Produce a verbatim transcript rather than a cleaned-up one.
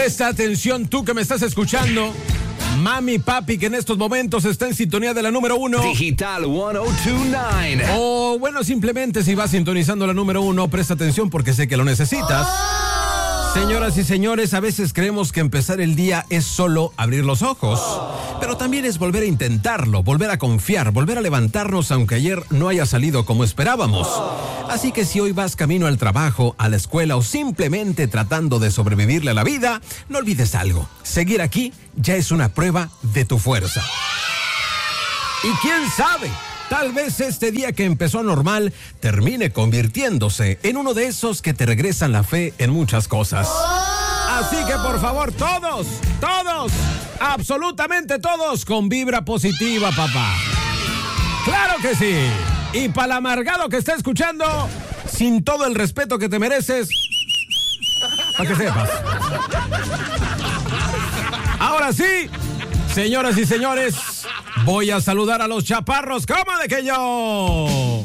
Presta atención tú que me estás escuchando. Mami, papi, que en estos momentos está en sintonía de la número uno. Digital ciento veintinueve. O bueno, simplemente si vas sintonizando la número uno, presta atención porque sé que lo necesitas. Señoras y señores, a veces creemos que empezar el día es solo abrir los ojos, pero también es volver a intentarlo, volver a confiar, volver a levantarnos aunque ayer no haya salido como esperábamos. Así que si hoy vas camino al trabajo, a la escuela o simplemente tratando de sobrevivirle a la vida, no olvides algo. Seguir aquí ya es una prueba de tu fuerza. Y quién sabe, tal vez este día que empezó normal termine convirtiéndose en uno de esos que te regresan la fe en muchas cosas. Así que por favor, todos, todos, absolutamente todos con vibra positiva, papá. ¡Claro que sí! Y para el amargado que está escuchando, sin todo el respeto que te mereces, para que sepas. Ahora sí, señoras y señores, voy a saludar a los chaparros. ¿Cómo de que yo?